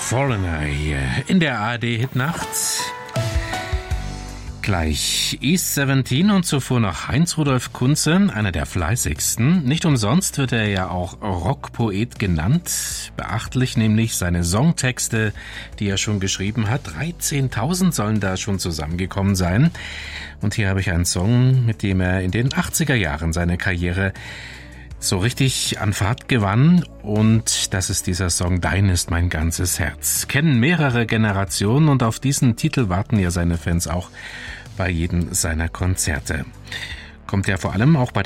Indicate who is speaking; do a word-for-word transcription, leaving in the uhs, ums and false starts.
Speaker 1: Foreigner hier in der A R D-Hitnacht. Gleich East siebzehn und zuvor noch Heinz-Rudolf Kunze, einer der fleißigsten. Nicht umsonst wird er ja auch Rockpoet genannt. Beachtlich nämlich seine Songtexte, die er schon geschrieben hat. dreizehntausend sollen da schon zusammengekommen sein. Und hier habe ich einen Song, mit dem er in den achtziger Jahren seine Karriere so richtig an Fahrt gewann, und das ist dieser Song Dein ist mein ganzes Herz. Kennen mehrere Generationen, und auf diesen Titel warten ja seine Fans auch bei jedem seiner Konzerte. Kommt ja vor allem auch bei